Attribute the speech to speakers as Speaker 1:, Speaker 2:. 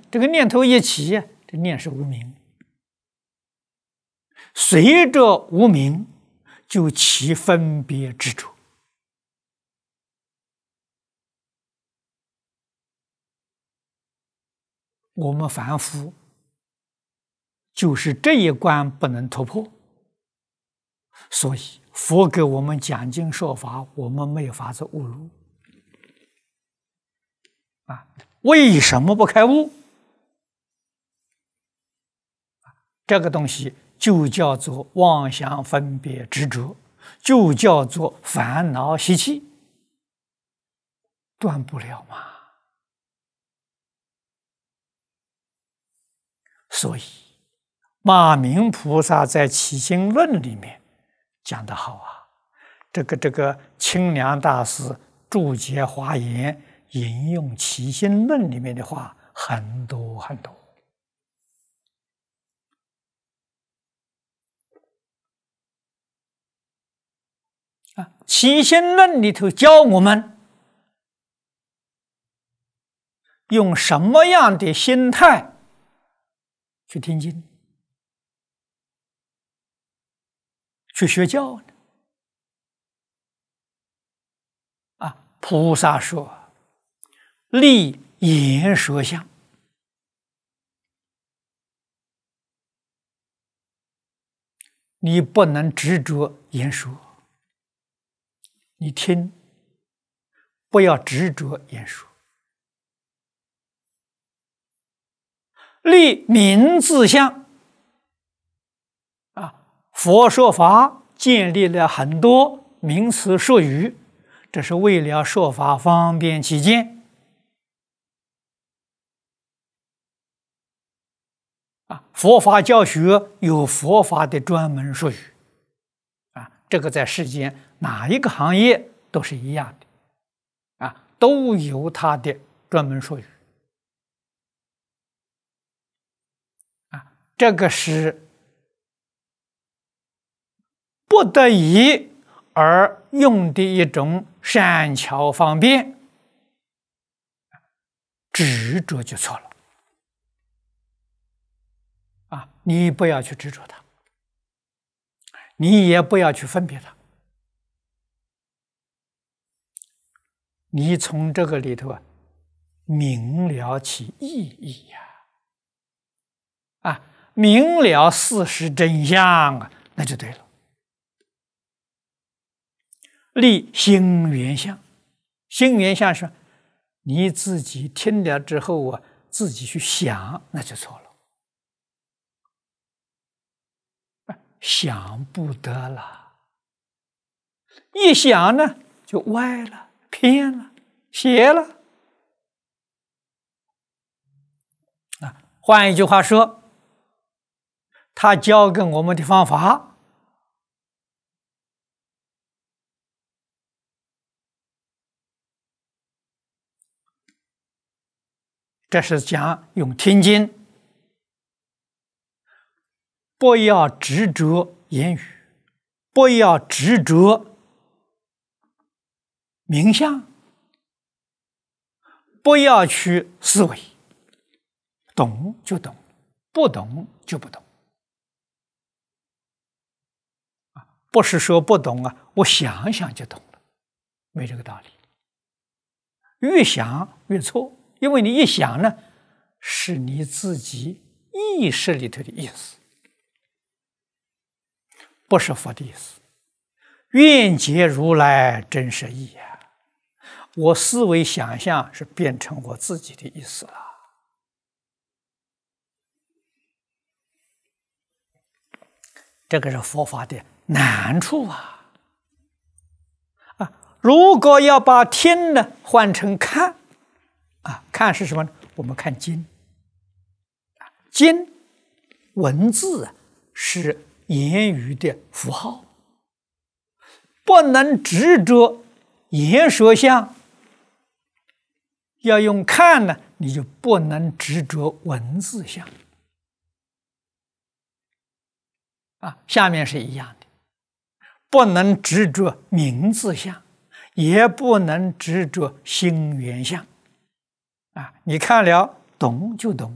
Speaker 1: 这个念头一起呀，这念是无明，随着无明就起分别执着。我们凡夫就是这一关不能突破，所以佛给我们讲经说法，我们没有法子悟入。为什么不开悟？这个东西就叫做妄想分别执着，就叫做烦恼习气，断不了嘛。所以马明菩萨在《起心论》里面讲得好啊，这个清凉大师注解华严引用《起心论》里面的话很多很多。《起心论》里头教我们用什么样的心态去听经、去学教呢？菩萨说：“立言说相。”你不能执着言说，你听，不要执着言说。立名字相佛说法建立了很多名词术语，这是为了说法方便起见。佛法教学有佛法的专门术语，这个在世间哪一个行业都是一样的，都有它的专门术语。这个是不得已而用的一种善巧方便，执着就错了。你不要去执着它，你也不要去分别它，你从这个里头明了其意义呀，明了事实真相那就对了。立心缘相，心缘相是你自己听了之后自己去想，那就错了。想不得了，一想呢就歪了、偏了、邪了。换一句话说，他教给我们的方法这是讲用听经，不要执着言语，不要执着名相，不要去思维，懂就懂，不懂就不懂。不是说不懂我想想就懂了，没这个道理。越想越错，因为你一想呢，是你自己意识里头的意思，不是佛的意思。愿解如来真实义呀，我思维想象是变成我自己的意思了。这个是佛法的难处如果要把听呢换成看看是什么呢？我们看经，经文字是言语的符号，不能执着言说相，要用看呢，你就不能执着文字相下面是一样的，不能执着名字相，也不能执着心缘相你看了懂就懂，